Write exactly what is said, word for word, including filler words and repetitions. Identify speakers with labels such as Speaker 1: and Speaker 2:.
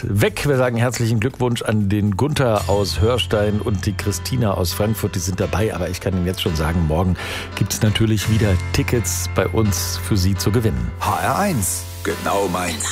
Speaker 1: ist weg. Wir sagen herzlichen Glückwunsch an den Gunther aus Hörstein und die Christina aus Frankfurt. Die sind dabei, aber ich kann Ihnen jetzt schon sagen, morgen gibt es natürlich wieder Tickets bei uns für Sie zu gewinnen.
Speaker 2: H R eins, genau meins.